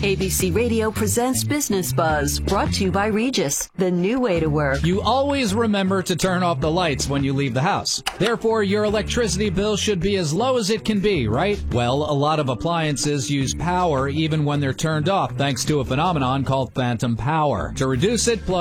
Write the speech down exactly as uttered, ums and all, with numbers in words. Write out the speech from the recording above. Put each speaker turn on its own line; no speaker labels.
A B C Radio presents Business Buzz, brought to you by Regis, the new way to work.
You always remember to turn off the lights when you leave the house. Therefore, your electricity bill should be as low as it can be, right? Well, a lot of appliances use power even when they're turned off, thanks to a phenomenon called phantom power. To reduce it, plug